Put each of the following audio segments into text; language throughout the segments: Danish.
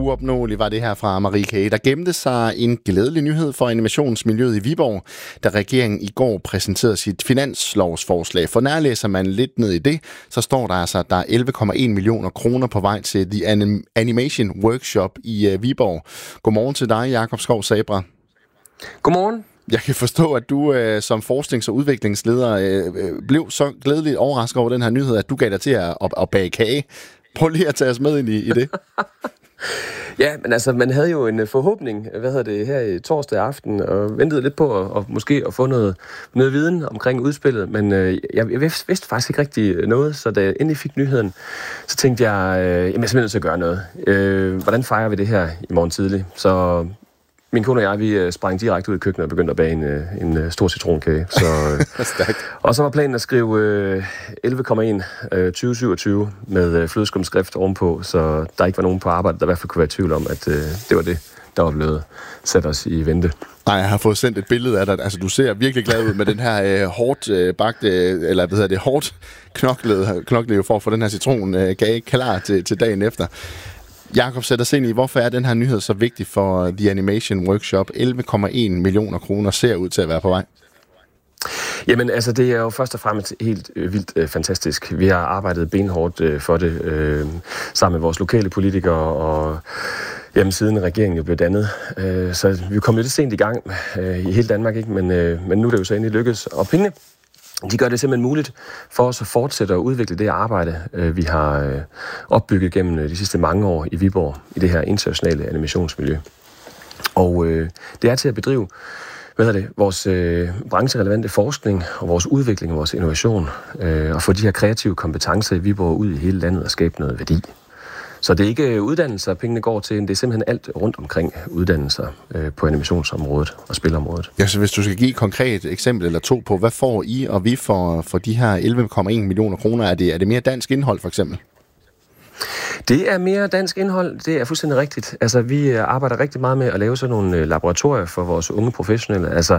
Uopnåelig var det her fra Marie K. Der gemte sig en glædelig nyhed for animationsmiljøet i Viborg, da regeringen i går præsenterede sit finanslovsforslag. For nærlæser man lidt ned i det, så står der altså, at der er 11,1 millioner kroner på vej til The Animation Workshop i Viborg. Godmorgen til dig, Jakob Skov Sabra. Godmorgen. Jeg kan forstå, at du som forsknings- og udviklingsleder blev så glædeligt overrasket over den her nyhed, at du gav dig til at bage kage. Prøv lige at tage os med ind i det. Ja, men altså, man havde jo en forhåbning, her i torsdag aften, og ventede lidt på at måske at få noget viden omkring udspillet, men jeg vidste faktisk ikke rigtig noget, så da jeg endelig fik nyheden, så tænkte jeg, jeg er simpelthen nødt til at gøre noget. Hvordan fejrer vi det her i morgen tidlig? Så min kone og jeg, vi sprang direkte ud i køkkenet og begyndte at bage en stor citronkage. Så, og så var planen at skrive 11,1 2027 med flødeskumskrift ovenpå, så der ikke var nogen på arbejde, der i hvert fald kunne være i tvivl om, at det var det, der var blevet sat os i vente. Nej, jeg har fået sendt et billede af dig. Altså, du ser virkelig glad ud med den her hårdt bagte, eller hårdt knoklede for at få den her citronkage klar til dagen efter. Jakob, sætter sig ind i, hvorfor er den her nyhed så vigtig for The Animation Workshop? 11,1 millioner kroner ser ud til at være på vej. Jamen, altså, det er jo først og fremmest helt vildt fantastisk. Vi har arbejdet benhårdt for det sammen med vores lokale politikere, og siden regeringen jo blev dannet. Så vi kom lidt sent i gang i hele Danmark, ikke? Men nu er det jo så endelig lykkedes. Og pengene, de gør det simpelthen muligt for os at fortsætte at udvikle det arbejde, vi har opbygget gennem de sidste mange år i Viborg, i det her internationale animationsmiljø. Og det er til at bedrive vores brancherelevante forskning og vores udvikling og vores innovation, og få de her kreative kompetencer i Viborg ud i hele landet og skabe noget værdi. Så det er ikke uddannelser, pengene går til, det er simpelthen alt rundt omkring uddannelser på animationsområdet og spilområdet. Ja, så hvis du skal give et konkret eksempel eller to på, hvad får I og vi for de her 11,1 millioner kroner? Er det mere dansk indhold for eksempel? Det er mere dansk indhold, det er fuldstændig rigtigt. Altså, vi arbejder rigtig meget med at lave sådan nogle laboratorier for vores unge professionelle. Altså,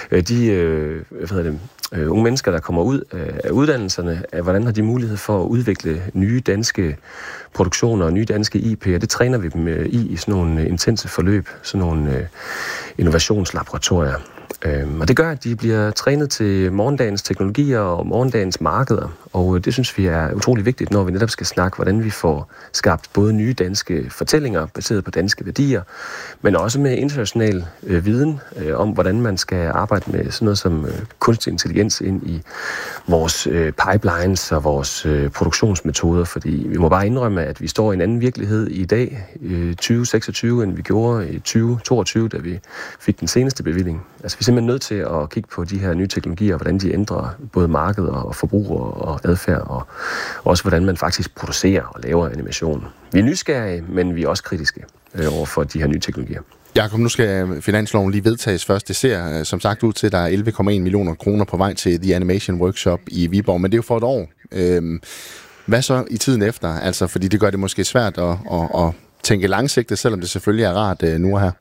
unge mennesker, der kommer ud af uddannelserne, hvordan har de mulighed for at udvikle nye danske produktioner og nye danske IP'er. Det træner vi dem i sådan nogle intense forløb, sådan nogle innovationslaboratorier. Og det gør, at de bliver trænet til morgendagens teknologier og morgendagens markeder. Og det synes vi er utrolig vigtigt, når vi netop skal snakke, hvordan vi får skabt både nye danske fortællinger, baseret på danske værdier, men også med international viden om, hvordan man skal arbejde med sådan noget som kunstig intelligens ind i vores pipelines og vores produktionsmetoder. Fordi vi må bare indrømme, at vi står i en anden virkelighed i dag, 2026, end vi gjorde i 2022, da vi fik den seneste bevilling. Altså, vi er simpelthen nødt til at kigge på de her nye teknologier, hvordan de ændrer både markeder og forbrugere og adfærd, og også hvordan man faktisk producerer og laver animation. Vi er nysgerrige, men vi er også kritiske over for de her nye teknologier. Jakob, nu skal finansloven lige vedtages først. Det ser som sagt ud til, at der er 11,1 millioner kroner på vej til The Animation Workshop i Viborg, men det er jo for et år. Hvad så i tiden efter? Altså, fordi det gør det måske svært at tænke langsigtet, selvom det selvfølgelig er rart nu og her.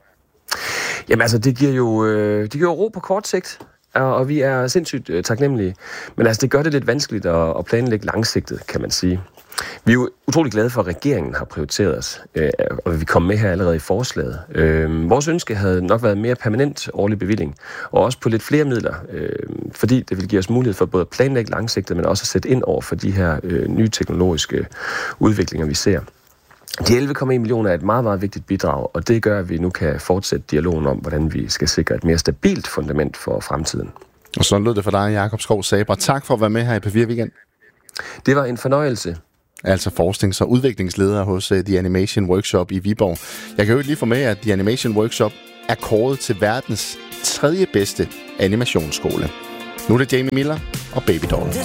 Jamen altså, det giver jo ro på kort sigt, og vi er sindssygt taknemmelige. Men altså, det gør det lidt vanskeligt at planlægge langsigtet, kan man sige. Vi er jo utrolig glade for, at regeringen har prioriteret os, og vi kom med her allerede i forslaget. Vores ønske havde nok været mere permanent årlig bevilling, og også på lidt flere midler, fordi det vil give os mulighed for både at planlægge langsigtet, men også at sætte ind over for de her nye teknologiske udviklinger, vi ser. De 11,1 millioner er et meget, meget vigtigt bidrag, og det gør, at vi nu kan fortsætte dialogen om, hvordan vi skal sikre et mere stabilt fundament for fremtiden. Og sådan lød det for dig, Jakob Skov Sabra. Tak for at være med her i P4 Weekend. Det var en fornøjelse. Altså forsknings- og udviklingsleder hos The Animation Workshop i Viborg. Jeg kan jo lige få med, at The Animation Workshop er kåret til verdens 3. bedste animationsskole. Nu er det Jamie Miller og Baby Doll.